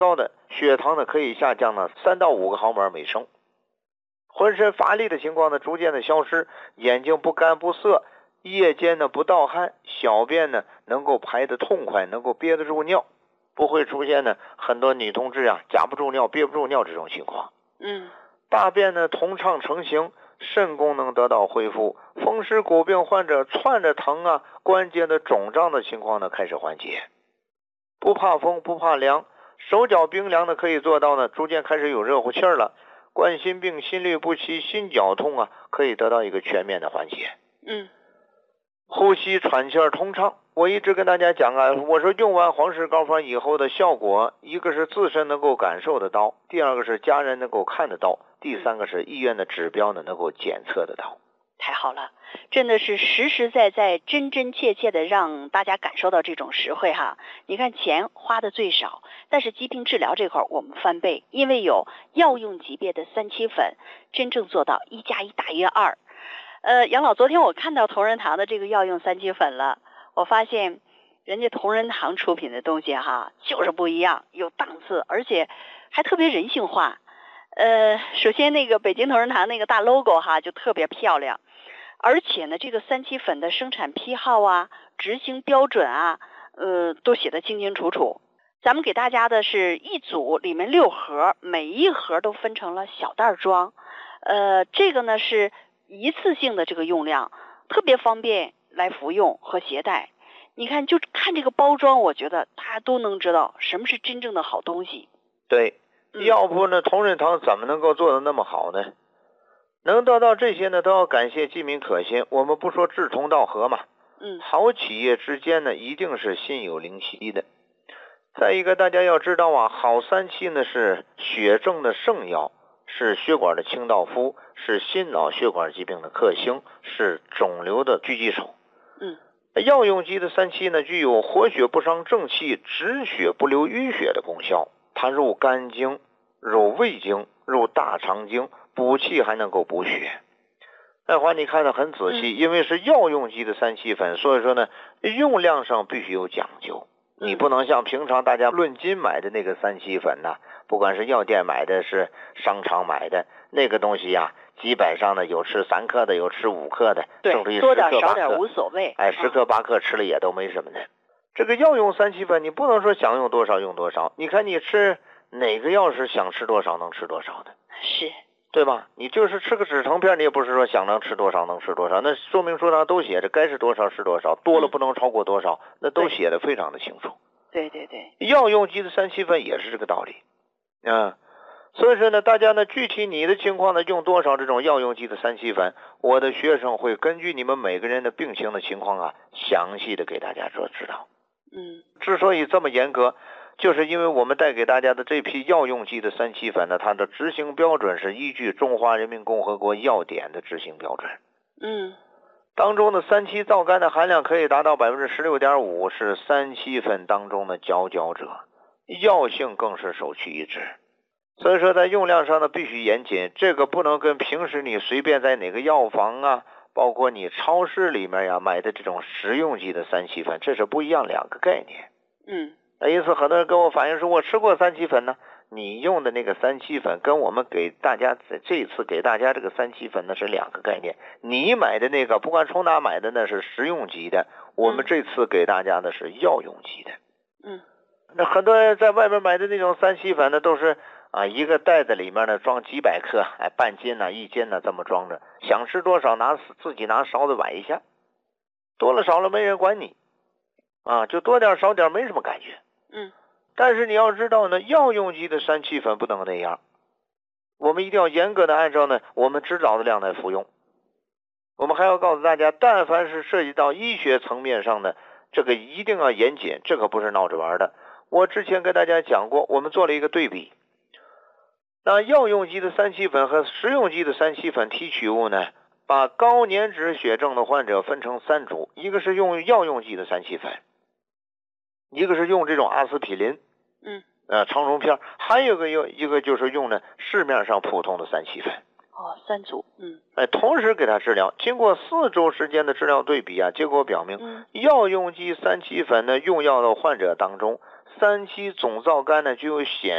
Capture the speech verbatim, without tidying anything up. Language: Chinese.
高的血糖呢可以下降了三到五个毫摩尔每升，浑身乏力的情况呢逐渐的消失，眼睛不干不涩，夜间呢不盗汗，小便呢能够排得痛快，能够憋得住尿，不会出现呢很多女同志啊夹不住尿憋不住尿这种情况。 嗯， 大便呢通畅成型，肾功能得到恢复，风湿骨病患者窜着疼啊，关节的肿胀的情况呢开始缓解，不怕风不怕凉，手脚冰凉的可以做到呢逐渐开始有热乎气儿了，冠心病心律不齐心绞痛啊可以得到一个全面的缓解。 嗯， 呼吸喘气儿通畅，我一直跟大家讲啊，我说用完黄石膏方以后的效果，一个是自身能够感受得到，第二个是家人能够看得到，第三个是医院的指标呢能够检测得到。 太好了，真的是实实在在真真切切的让大家感受到这种实惠哈。你看钱花的最少，但是疾病治疗这块我们翻倍，因为有药用级别的三七粉，真正做到一加一大于二。呃，杨老，昨天我看到同仁堂的这个药用三七粉了，我发现人家同仁堂出品的东西哈，就是不一样，有档次，而且还特别人性化。呃，首先那个北京同仁堂那个大 logo 哈，就特别漂亮。而且呢，这个三七粉的生产批号啊、执行标准啊，呃，都写得清清楚楚。咱们给大家的是一组里面六盒，每一盒都分成了小袋装。呃，这个呢是一次性的这个用量，特别方便来服用和携带。你看，就看这个包装，我觉得大家都能知道什么是真正的好东西。 对，要不呢，同仁堂怎么能够做得那么好呢？能得到这些呢，都要感谢机敏可心。我们不说志同道合嘛， 嗯， 好企业之间呢，一定是心有灵犀的。再一个，大家要知道啊，好三七呢是血症的圣药，是血管的清道夫，是心脑血管疾病的克星，是肿瘤的狙击手。 嗯， 药用级的三七呢，具有活血不伤正气、止血不流淤血的功效。它入肝经、入胃经、入大肠经，补气还能够补血。爱华你看得很仔细，因为是药用级的三七粉，所以说呢，用量上必须有讲究。你不能像平常大家论斤买的那个三七粉呐、啊，不管是药店买的是商场买的那个东西呀、啊，基本上呢有吃三克的，有吃五克的， 对， 甚至于多点少点无所谓。 哎，十克八克吃了也都没什么的。嗯、这个药用三七粉，你不能说想用多少用多少，你看你吃哪个药是想吃多少能吃多少的， 是。 对吧？你就是吃个止疼片，你也不是说想能吃多少能吃多少，那说明书上都写着该是多少是多少，多了不能超过多少，嗯、那都写的非常的清楚。 对对对， 药用级的三七粉也是这个道理啊。所以说呢，大家呢具体你的情况呢用多少这种药用级的三七粉，我的学生会根据你们每个人的病情的情况啊，详细的给大家做指导。 嗯， 之所以这么严格，就是因为我们带给大家的这批药用级的三七粉呢，它的执行标准是依据中华人民共和国药典的执行标准。 嗯， 当中的三七皂苷的含量可以达到百分之十六点五，是三七粉当中的佼佼者，药性更是首屈一指。所以说在用量上呢必须严谨，这个不能跟平时你随便在哪个药房啊，包括你超市里面呀买的这种食用级的三七粉，这是不一样两个概念。 嗯。 因此很多人跟我反映说，我吃过三七粉呢，你用的那个三七粉跟我们给大家这次给大家这个三七粉呢是两个概念，你买的那个不管从哪买的那是食用级的，我们这次给大家的是药用级的。 嗯， 那很多人在外面买的那种三七粉呢都是啊一个袋子里面呢装几百克，哎半斤呢、啊、一斤呢、啊、这么装着，想吃多少拿自己拿勺子崴一下，多了少了没人管你啊，就多点少点没什么感觉。 嗯， 但是你要知道呢，药用级的三七粉不能那样，我们一定要严格的按照呢我们指导的量来服用。我们还要告诉大家，但凡是涉及到医学层面上的，这个一定要严谨，这可不是闹着玩的。我之前跟大家讲过，我们做了一个对比，那药用级的三七粉和食用级的三七粉提取物呢，把高粘脂血症的患者分成三组，一个是用药用级的三七粉，一个是用这种阿司匹林， 嗯， 呃，长虫片，还有个有一个就是用呢市面上普通的三七粉。 哦，三组，嗯， 哎，同时给他治疗，经过四周时间的治疗对比啊，结果表明， 嗯， 药用级三七粉呢用药的患者当中，三七总皂苷呢具有显